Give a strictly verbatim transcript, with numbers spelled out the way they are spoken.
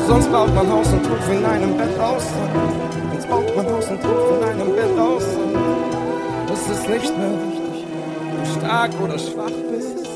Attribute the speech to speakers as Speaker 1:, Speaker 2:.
Speaker 1: Sonst baut man Haus und Hof in einem Bett aus. Sonst baut man Haus und Hof in einem Bett aus. Es ist nicht mehr wichtig, wie stark oder schwach bist.